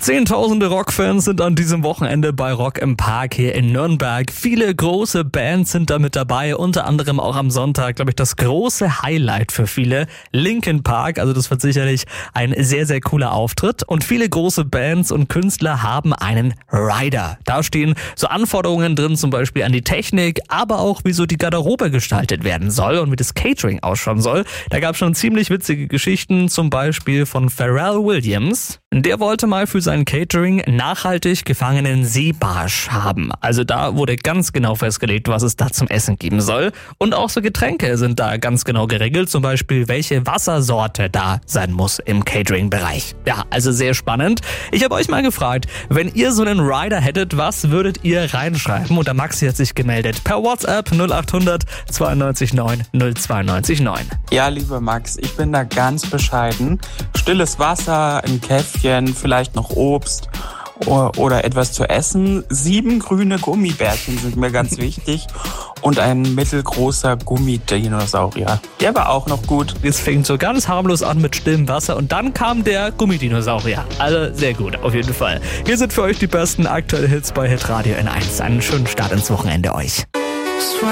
Zehntausende Rockfans sind an diesem Wochenende bei Rock im Park hier in Nürnberg. Viele große Bands sind da mit dabei, unter anderem auch am Sonntag, glaube ich, das große Highlight für viele, Linkin Park. Also das wird sicherlich ein sehr, sehr cooler Auftritt. Und viele große Bands und Künstler haben einen Rider. Da stehen so Anforderungen drin, zum Beispiel an die Technik, aber auch wie so die Garderobe gestaltet werden soll und wie das Catering ausschauen soll. Da gab es schon ziemlich witzige Geschichten, zum Beispiel von Pharrell Williams. Der wollte mal für sein Catering nachhaltig gefangenen Seebarsch haben. Also da wurde ganz genau festgelegt, was es da zum Essen geben soll. Und auch so Getränke sind da ganz genau geregelt, zum Beispiel welche Wassersorte da sein muss im Catering-Bereich. Ja, also sehr spannend. Ich habe euch mal gefragt, wenn ihr so einen Rider hättet, was würdet ihr reinschreiben? Und der Maxi hat sich gemeldet per WhatsApp 0800 92 9 092 9. Ja, lieber Max, ich bin da ganz bescheiden. Stilles Wasser, ein Käffchen, vielleicht noch Obst oder etwas zu essen. 7 grüne Gummibärchen sind mir ganz wichtig und ein mittelgroßer Gummidinosaurier. Der war auch noch gut. Es fing so ganz harmlos an mit stillem Wasser und dann kam der Gummidinosaurier. Also sehr gut, auf jeden Fall. Hier sind für euch die besten aktuellen Hits bei Hitradio N1. Einen schönen Start ins Wochenende euch.